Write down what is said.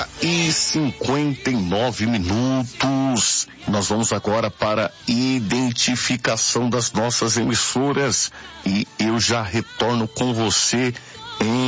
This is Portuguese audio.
1h59. Nós vamos agora para identificação das nossas emissoras e eu já retorno com você em